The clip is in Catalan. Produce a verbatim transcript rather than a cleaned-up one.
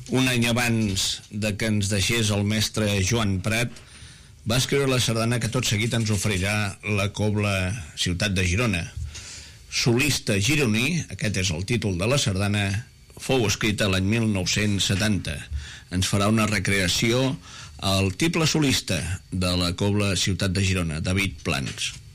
un any abans de que ens deixés el mestre Joan Prat, va escriure la sardana que tot seguit ens oferirà la Cobla Ciutat de Girona. Solista gironí, aquest és el títol de la sardana, fou escrita l'any mil nou-cents setanta. Ens farà una recreació el tiple solista de la Cobla Ciutat de Girona, David Plans.